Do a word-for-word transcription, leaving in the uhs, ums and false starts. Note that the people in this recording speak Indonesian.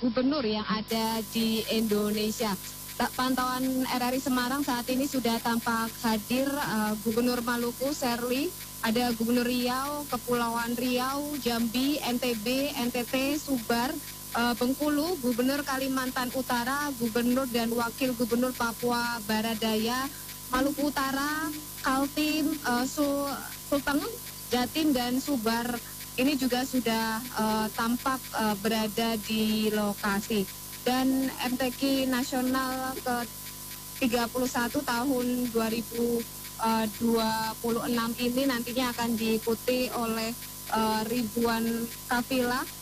gubernur yang ada di Indonesia. Pantauan R R I Semarang saat ini sudah tampak hadir uh, Gubernur Maluku, Serly, ada Gubernur Riau, Kepulauan Riau, Jambi, N T B, N T T, Sumbar, uh, Bengkulu, Gubernur Kalimantan Utara, Gubernur dan Wakil Gubernur Papua Barat Daya, Maluku Utara, Kaltim, uh, Sulteng, Jatim, dan Sumbar ini juga sudah uh, tampak uh, berada di lokasi. Dan M T Q Nasional ke tiga puluh satu tahun dua ribu dua puluh enam ini nantinya akan diikuti oleh uh, ribuan kafilah